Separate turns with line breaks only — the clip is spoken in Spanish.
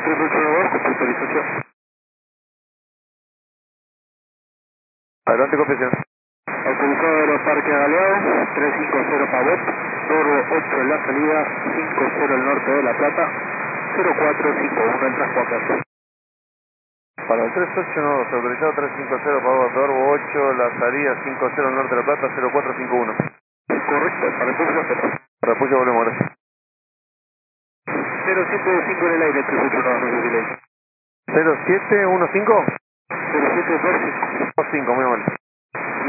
382, con autorización.
Adelante, confesión.
Autorizado Aeroparque Galeao, 350 Pavot, Dorvo 8 en la salida, 50 el norte de La Plata, 0451 el transponder.
Para el 3892, autorizado 350, Pavot, Dorvo 8, la salida 50 norte de La Plata, 0451.
Correcto, para el pulso 0.
Repulso, volvemos, gracias.
0725 en el aire, 381, no sé si le
0715
0725.
25, muy amable.